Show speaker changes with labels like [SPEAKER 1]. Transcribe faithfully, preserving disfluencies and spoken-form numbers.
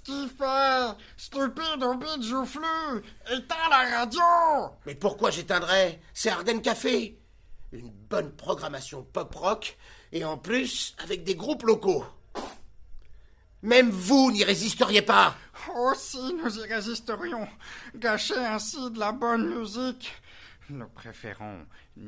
[SPEAKER 1] qu'il fait? Stupide ou bide joufflu! Éteins la radio!
[SPEAKER 2] Mais pourquoi j'éteindrais? C'est Ardennes Café. Une bonne programmation pop-rock, et en plus, avec des groupes locaux. Même vous n'y résisteriez pas.
[SPEAKER 1] Oh si, nous y résisterions. Gâcher ainsi de la bonne musique. Nous préférons